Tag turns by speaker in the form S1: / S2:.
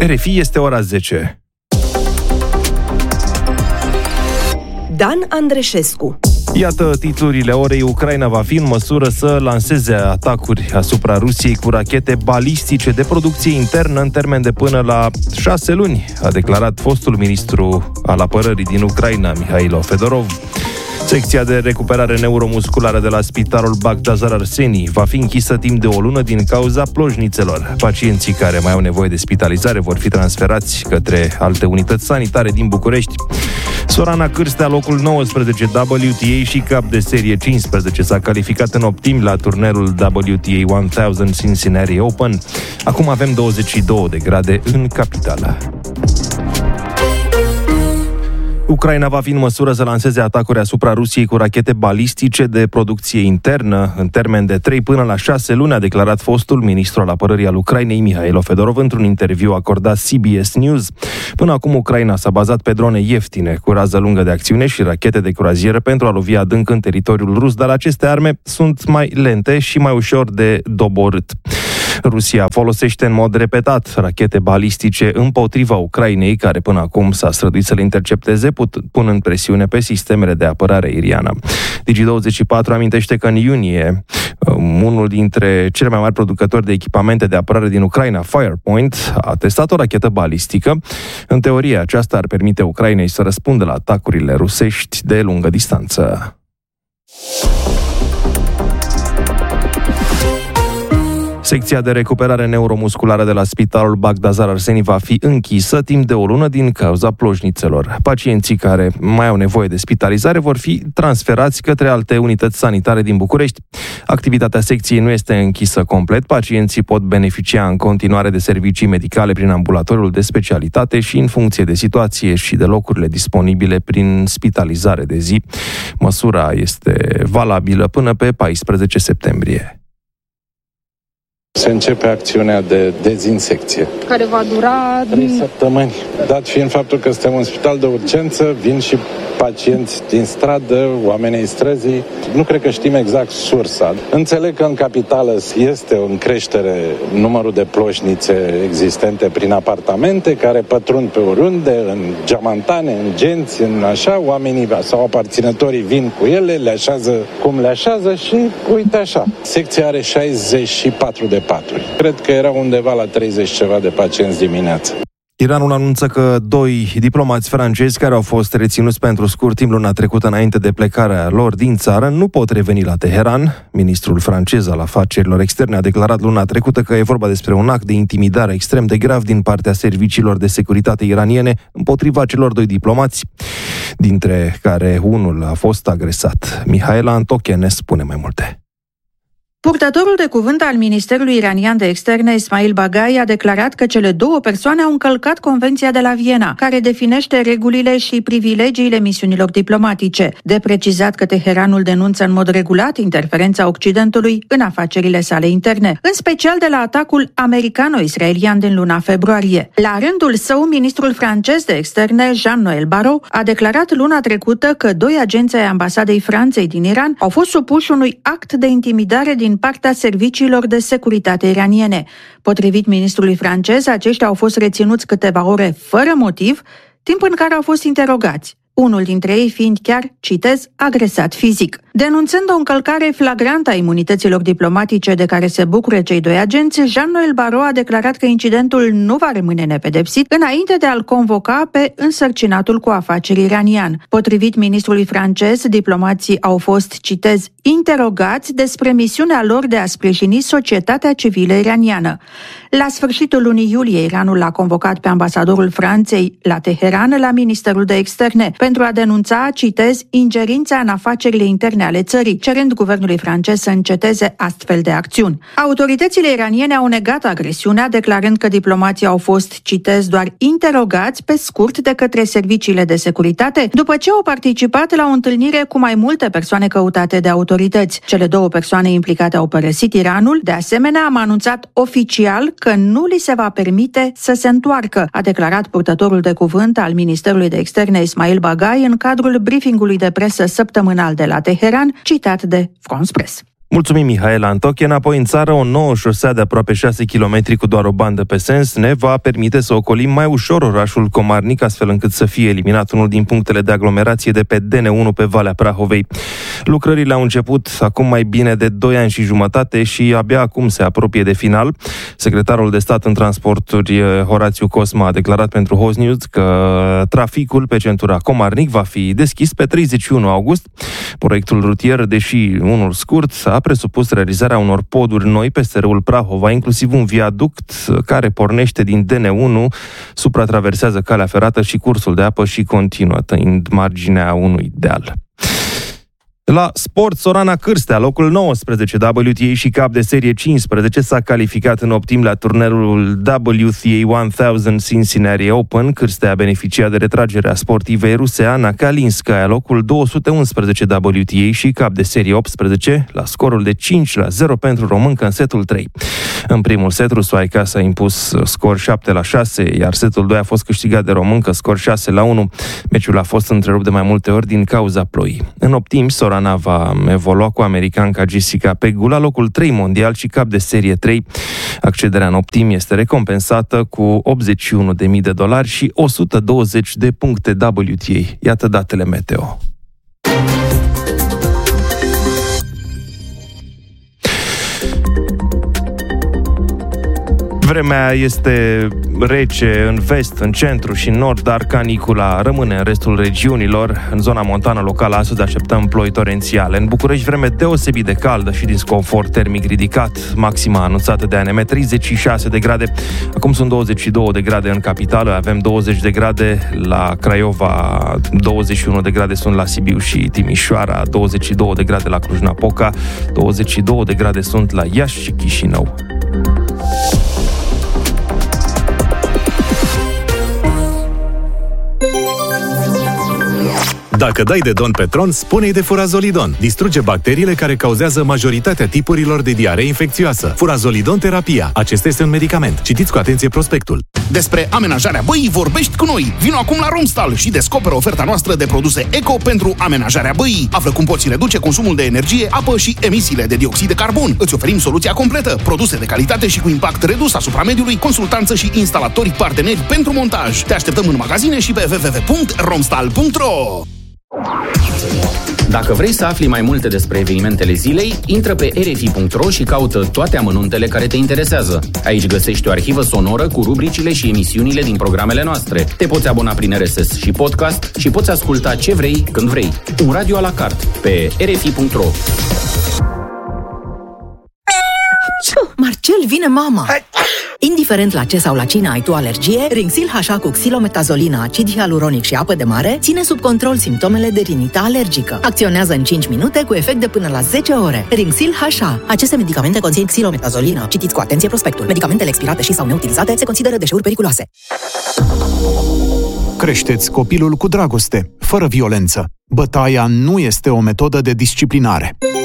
S1: RFI, este ora 10.
S2: Dan Andreșescu.
S1: Iată titlurile orei. Ucraina va fi în măsură să lanseze atacuri asupra Rusiei cu rachete balistice de producție internă în termen de până la 6 luni, a declarat fostul ministru al apărării din Ucraina, Mihailo Fedorov. Secția de recuperare neuromusculară de la Spitalul Bagdazar Arseni va fi închisă timp de o lună din cauza plojnițelor. Pacienții care mai au nevoie de spitalizare vor fi transferați către alte unități sanitare din București. Sorana Cârstea, locul 19 WTA și cap de serie 15, s-a calificat în optimi la turnerul WTA 1000 Cincinnati Open. Acum avem 22 de grade în capitală. Ucraina va fi în măsură să lanseze atacuri asupra Rusiei cu rachete balistice de producție internă în termen de 3 până la 6 luni, a declarat fostul ministru al apărării al Ucrainei, Mihailo Fedorov, într-un interviu acordat CBS News. Până acum, Ucraina s-a bazat pe drone ieftine, cu rază lungă de acțiune și rachete de croazieră pentru a lovi adânc în teritoriul rus, dar aceste arme sunt mai lente și mai ușor de doborât. Rusia folosește în mod repetat rachete balistice împotriva Ucrainei, care până acum s-a străduit să le intercepteze, punând presiune pe sistemele de apărare aeriană. Digi24 amintește că în iunie unul dintre cele mai mari producători de echipamente de apărare din Ucraina, Firepoint, a testat o rachetă balistică. În teorie, aceasta ar permite Ucrainei să răspundă la atacurile rusești de lungă distanță. Secția de recuperare neuromusculară de la Spitalul Bagdazar Arseni va fi închisă timp de o lună din cauza plojnițelor. Pacienții care mai au nevoie de spitalizare vor fi transferați către alte unități sanitare din București. Activitatea secției nu este închisă complet. Pacienții pot beneficia în continuare de servicii medicale prin ambulatoriul de specialitate și în funcție de situație și de locurile disponibile prin spitalizare de zi. Măsura este valabilă până pe 14 septembrie.
S3: Se începe acțiunea de dezinsecție,
S4: care va dura
S3: 3 săptămâni. Dat fiind faptul că suntem un spital de urgență, vin și pacienți din stradă, oamenii străzii. Nu cred că știm exact sursa. Înțeleg că în capitală este în creștere numărul de ploșnițe existente prin apartamente, care pătrund pe oriunde, în geamantane, în genți, în așa. Oamenii sau aparținătorii vin cu ele, le așează cum le așează și uite așa. Secția are 64 de paturi. Cred că era undeva la 30 ceva de pacienți dimineața.
S1: Iranul anunță că 2 diplomați francezi care au fost reținuți pentru scurt timp luna trecută înainte de plecarea lor din țară nu pot reveni la Teheran. Ministrul francez al afacerilor externe a declarat luna trecută că e vorba despre un act de intimidare extrem de grav din partea serviciilor de securitate iraniene împotriva celor 2 diplomați, dintre care unul a fost agresat. Mihaela Antoche ne spune mai multe.
S5: Purtătorul de cuvânt al Ministerului Iranian de Externe, Ismail Baghai, a declarat că cele 2 persoane au încălcat Convenția de la Viena, care definește regulile și privilegiile misiunilor diplomatice. De precizat că Teheranul denunță în mod regulat interferența Occidentului în afacerile sale interne, în special de la atacul americano-israelian din luna februarie. La rândul său, ministrul francez de externe, Jean-Noël Barrot, a declarat luna trecută că 2 agenți ai ambasadei Franței din Iran au fost supuși unui act de intimidare din partea serviciilor de securitate iraniene. Potrivit ministrului francez, aceștia au fost reținuți câteva ore fără motiv, timp în care au fost interogați. Unul dintre ei fiind chiar, citez, agresat fizic. Denunțând o încălcare flagrantă a imunităților diplomatice de care se bucură cei 2 agenți, Jean-Noël Barrot a declarat că incidentul nu va rămâne nepedepsit înainte de a-l convoca pe însărcinatul cu afaceri iranian. Potrivit ministrului francez, diplomații au fost, citez, interogați despre misiunea lor de a sprijini societatea civilă iraniană. La sfârșitul lunii iulie, Iranul l-a convocat pe ambasadorul Franței la Teheran la Ministerul de Externe pentru a denunța, citez, ingerința în afacerile interne ale țării, cerând guvernului francez să înceteze astfel de acțiuni. Autoritățile iraniene au negat agresiunea, declarând că diplomații au fost, citez, doar interogați pe scurt de către serviciile de securitate, după ce au participat la o întâlnire cu mai multe persoane căutate de autorități. Cele 2 persoane implicate au părăsit Iranul. De asemenea, am anunțat oficial că nu li se va permite să se întoarcă, a declarat purtătorul de cuvânt al Ministerului de Externe, Ismail Baghai, în cadrul briefingului de presă săptămânal de la Teheran, citat de France Press.
S1: Mulțumim, Mihaela. Întoche înapoi în țară, o nouă șosea de aproape 6 km cu doar o bandă pe sens ne va permite să ocolim mai ușor orașul Comarnic, astfel încât să fie eliminat unul din punctele de aglomerație de pe DN1 pe Valea Prahovei. Lucrările au început acum mai bine de 2 ani și jumătate și abia acum se apropie de final. Secretarul de stat în transporturi, Horațiu Cosma, a declarat pentru Host News că traficul pe centura Comarnic va fi deschis pe 31 august. Proiectul rutier, deși unul scurt, a presupus realizarea unor poduri noi peste râul Prahova, inclusiv un viaduct care pornește din DN1, supratraversează calea ferată și cursul de apă și continuă tăind marginea unui deal. La sport, Sorana Cârstea, locul 19 WTA și cap de serie 15, s-a calificat în optim la turnerul WTA 1000 Cincinnati Open. Cârstea a beneficiat de retragerea sportivei ruse Ana Kalinskaya, locul 211 WTA și cap de serie 18, la scorul de 5-0 pentru româncă în setul 3. În primul set, rusoaica s-a impus scor 7-6, iar setul 2 a fost câștigat de româncă, scor 6-1. Meciul a fost întrerupt de mai multe ori din cauza ploii. În optim, Sorana va evolua cu americanca Jessica Pegula, locul 3 mondial și cap de serie 3. Accederea în optim este recompensată cu $81.000 și 120 de puncte WTA. Iată datele meteo. Vremea este rece în vest, în centru și în nord, dar canicula rămâne în restul regiunilor. În zona montană locală astăzi așteptăm ploi torențiale. În București vreme deosebit de caldă și disconfort termic ridicat. Maxima anunțată de ANM 36 de grade. Acum sunt 22 de grade în capitală, avem 20 de grade la Craiova, 21 de grade sunt la Sibiu și Timișoara, 22 de grade la Cluj-Napoca, 22 de grade sunt la Iași și Chișinău.
S4: Dacă dai de Don Petron, spune-i de Furazolidon. Distruge bacteriile care cauzează majoritatea tipurilor de diaree infecțioasă. Furazolidon terapia. Acesta este un medicament. Citiți cu atenție prospectul.
S6: Despre amenajarea băii vorbești cu noi. Vino acum la Romstal și descoperă oferta noastră de produse eco pentru amenajarea băii. Află cum poți reduce consumul de energie, apă și emisiile de dioxid de carbon. Îți oferim soluția completă. Produse de calitate și cu impact redus asupra mediului, consultanță și instalatori parteneri pentru montaj. Te așteptăm în magazine și pe www.romstal.ro.
S7: Dacă vrei să afli mai multe despre evenimentele zilei, intră pe rfi.ro și caută toate amănuntele care te interesează. Aici găsești o arhivă sonoră cu rubricile și emisiunile din programele noastre. Te poți abona prin RSS și podcast și poți asculta ce vrei, când vrei. Un radio à la carte pe rfi.ro.
S8: Marcel, vine mama! Indiferent la ce sau la cine ai tu alergie, Rinxil HA cu xilometazolină, acid hialuronic și apă de mare ține sub control simptomele de rinită alergică. Acționează în 5 minute cu efect de până la 10 ore. Rinxil HA. Aceste medicamente conțin xilometazolină. Citiți cu atenție prospectul. Medicamentele expirate și sau neutilizate se consideră deșeuri periculoase.
S9: Creșteți copilul cu dragoste, fără violență. Bătaia nu este o metodă de disciplinare.